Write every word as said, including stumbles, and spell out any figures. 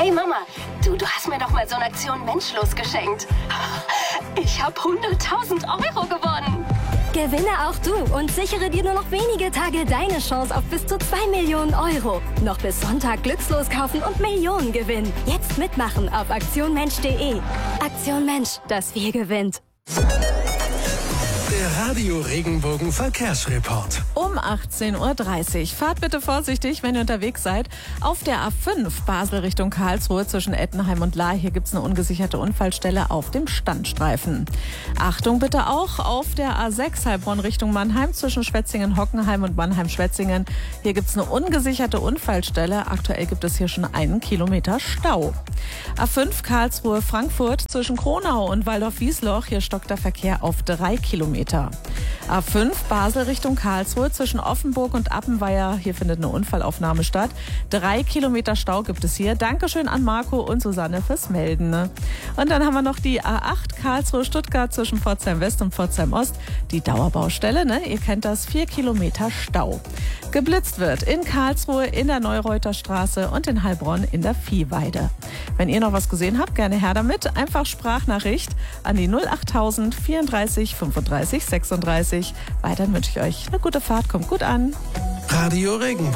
Hey Mama, du, du hast mir doch mal so eine Aktion Menschlos geschenkt. Ich habe hunderttausend Euro gewonnen. Gewinne auch du und sichere dir nur noch wenige Tage deine Chance auf bis zu zwei Millionen Euro. Noch bis Sonntag Glückslos kaufen und Millionen gewinnen. Jetzt mitmachen auf aktion mensch punkt de. Aktion Mensch, das Wir gewinnt. Der Radio Regenbogen Verkehrsreport. Um achtzehn Uhr dreißig. Fahrt bitte vorsichtig, wenn ihr unterwegs seid. Auf der A fünf Basel Richtung Karlsruhe zwischen Ettenheim und Lahr. Hier gibt es eine ungesicherte Unfallstelle auf dem Standstreifen. Achtung bitte auch auf der A sechs Heilbronn Richtung Mannheim zwischen Schwetzingen-Hockenheim und Mannheim-Schwetzingen. Hier gibt es eine ungesicherte Unfallstelle. Aktuell gibt es hier schon einen Kilometer Stau. A fünf Karlsruhe Frankfurt zwischen Kronau und Waldorf-Wiesloch. Hier stockt der Verkehr auf drei Kilometer. A fünf Basel Richtung Karlsruhe zwischen Offenburg und Appenweier. Hier findet eine Unfallaufnahme statt. Drei Kilometer Stau gibt es hier. Dankeschön an Marco und Susanne fürs Melden. Und dann haben wir noch die A acht Karlsruhe-Stuttgart zwischen Pforzheim West und Pforzheim Ost. Die Dauerbaustelle, ne? Ihr kennt das, vier Kilometer Stau. Geblitzt wird in Karlsruhe, in der Neureuter Straße und in Heilbronn in der Viehweide. Wenn ihr noch was gesehen habt, gerne her damit. Einfach Sprachnachricht an die null achttausend vierunddreißig fünfunddreißig sechsunddreißig. Weiterhin wünsche ich euch eine gute Fahrt. Kommt gut an. Radio Regenbogen.